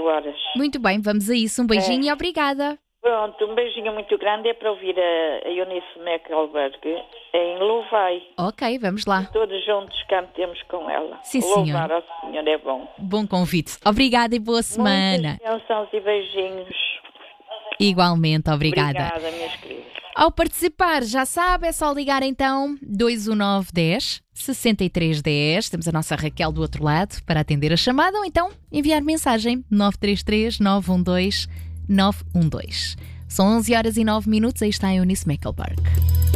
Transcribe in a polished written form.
horas. Muito bem, vamos a isso. Um beijinho e obrigada. Pronto, um beijinho muito grande. É para ouvir a Eunice Meckelberg em Louvai. Ok, vamos lá. Todos juntos cantemos com ela. Sim, senhor. Louvar ao Senhor é bom. Bom convite. Obrigada e boa semana. Muitas bênçãos e beijinhos. Igualmente, obrigada. Obrigada, minhas queridas. Ao participar, já sabe, é só ligar então 219 10 63 10. Temos a nossa Raquel do outro lado para atender a chamada ou então enviar mensagem 933 912 912. São 11 horas e 9 minutos. Aí está a Eunice Meckelberg.